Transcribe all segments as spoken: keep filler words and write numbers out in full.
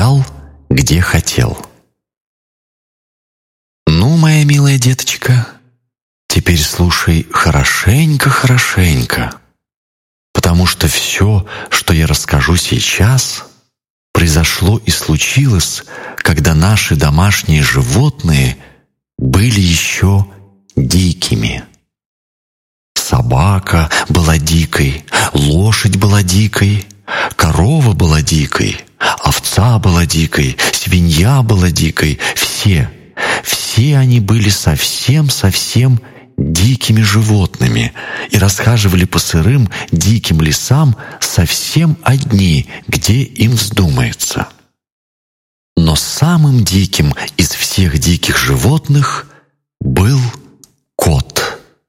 гулял, где хотел. Ну, моя милая деточка, теперь слушай хорошенько-хорошенько, потому что все, что я расскажу сейчас, произошло и случилось, когда наши домашние животные были еще дикими. Собака была дикой, лошадь была дикой, корова была дикой, овца была дикой, свинья была дикой. Все, все они были совсем-совсем дикими животными и расхаживали по сырым диким лесам совсем одни, где им вздумается. Но самым диким из всех диких животных был кот.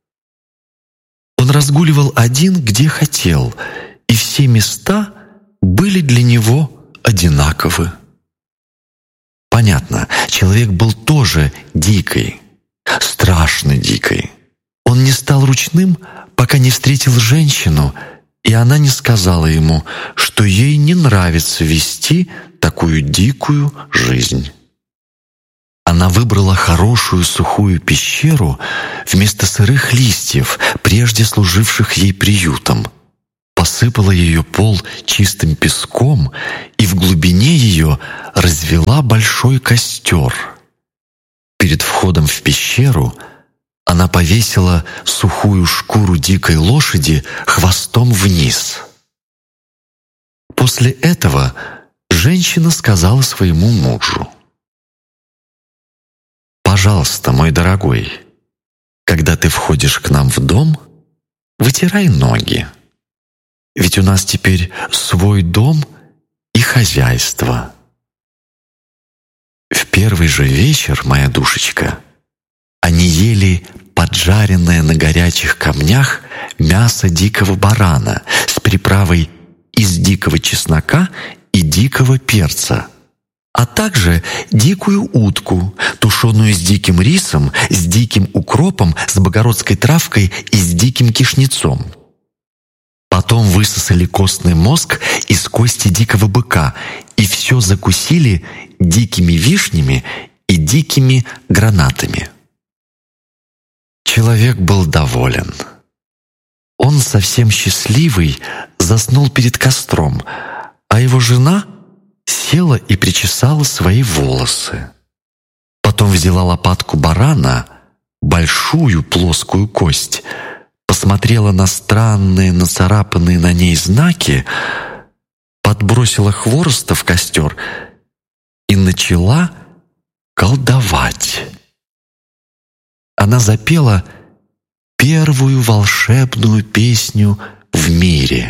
Он разгуливал один, где хотел, и все места были для него одинаковы. Понятно, человек был тоже дикой, страшно дикой. Он не стал ручным, пока не встретил женщину, и она не сказала ему, что ей не нравится вести такую дикую жизнь. Она выбрала хорошую сухую пещеру вместо сырых листьев, прежде служивших ей приютом, посыпала ее пол чистым песком и в глубине ее развела большой костер. Перед входом в пещеру она повесила сухую шкуру дикой лошади хвостом вниз. После этого женщина сказала своему мужу: «Пожалуйста, мой дорогой, когда ты входишь к нам в дом, вытирай ноги. Ведь у нас теперь свой дом и хозяйство». В первый же вечер, моя душечка, они ели поджаренное на горячих камнях мясо дикого барана с приправой из дикого чеснока и дикого перца, а также дикую утку, тушеную с диким рисом, с диким укропом, с богородской травкой и с диким кишнецом. Потом высосали костный мозг из кости дикого быка и все закусили дикими вишнями и дикими гранатами. Человек был доволен. Он, совсем счастливый, заснул перед костром, а его жена села и причесала свои волосы. Потом взяла лопатку барана, большую плоскую кость, посмотрела на странные нацарапанные на ней знаки, подбросила хвороста в костер и начала колдовать. Она запела первую волшебную песню в мире.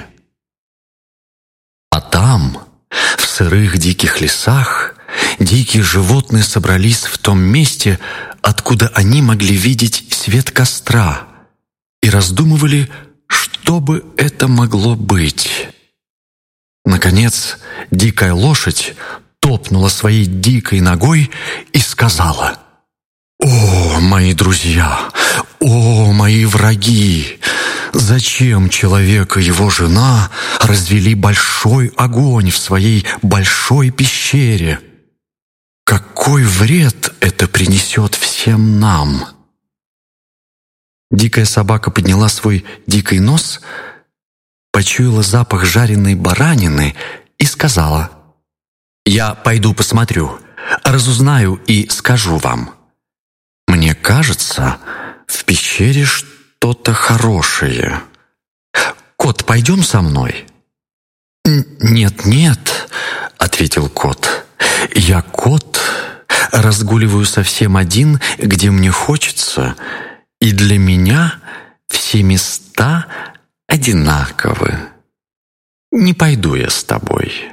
А там, в сырых диких лесах, дикие животные собрались в том месте, откуда они могли видеть свет костра, и раздумывали, что бы это могло быть. Наконец, дикая лошадь топнула своей дикой ногой и сказала: «О, мои друзья! О, мои враги! Зачем человек и его жена развели большой огонь в своей большой пещере? Какой вред это принесет всем нам?» Дикая собака подняла свой дикий нос, почуяла запах жареной баранины и сказала: «Я пойду посмотрю, разузнаю и скажу вам. Мне кажется, в пещере что-то хорошее. Кот, пойдем со мной?» «Нет-нет», — ответил кот, — «я кот, разгуливаю совсем один, где мне хочется, и для меня все места одинаковы. Не пойду я с тобой».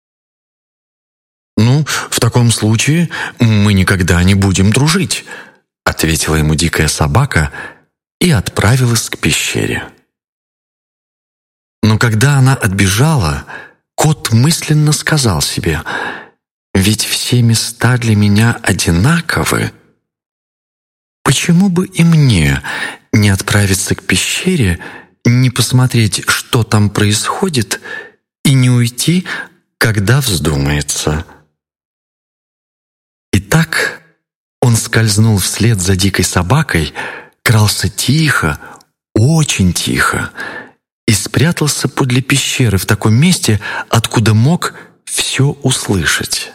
«Ну, в таком случае мы никогда не будем дружить», — ответила ему дикая собака и отправилась к пещере. Но когда она отбежала, кот мысленно сказал себе: «Ведь все места для меня одинаковы. Почему бы и мне не отправиться к пещере, не посмотреть, что там происходит, и не уйти, когда вздумается? Он скользнул вслед за дикой собакой, крался тихо, очень тихо, и спрятался подле пещеры в таком месте, откуда мог все услышать.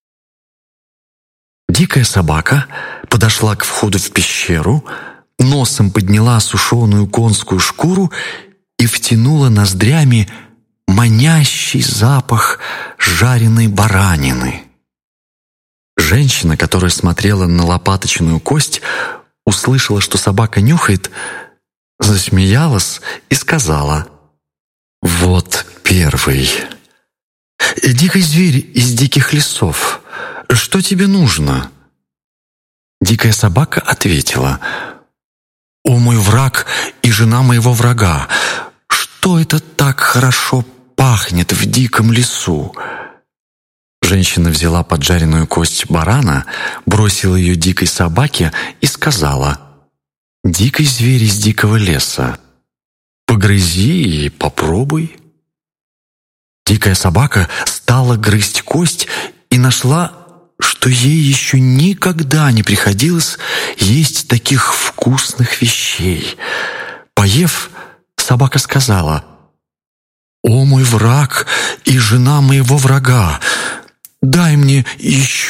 Дикая собака подошла к входу в пещеру, носом подняла сушеную конскую шкуру и втянула ноздрями манящий запах жареной баранины. Женщина, которая смотрела на лопаточную кость, услышала, что собака нюхает, засмеялась и сказала: «Вот первый. Дикий зверь из диких лесов. Что тебе нужно?» Дикая собака ответила: «О, мой враг и жена моего врага! Что это так хорошо пахнет в диком лесу?» Женщина взяла поджаренную кость барана, бросила ее дикой собаке и сказала: «Дикий зверь из дикого леса. Погрызи и попробуй». Дикая собака стала грызть кость и нашла, что ей еще никогда не приходилось есть таких вкусных вещей. Поев, собака сказала: «О, мой враг и жена моего врага! Дай мне еще